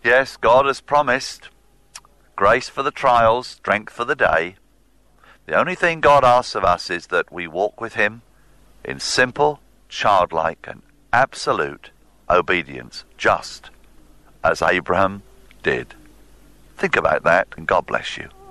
Yes, God has promised grace for the trials, strength for the day. The only thing God asks of us is that we walk with him in simple, childlike, and absolute obedience, just as Abraham did. Think about that, and God bless you.